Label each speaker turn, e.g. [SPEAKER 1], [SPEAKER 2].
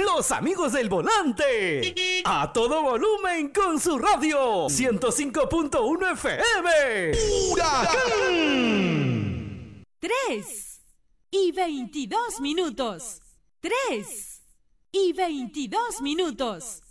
[SPEAKER 1] los amigos del volante. A todo volumen con su radio. 105.1 FM. ¡Huracán!
[SPEAKER 2] 3:22. 3:22.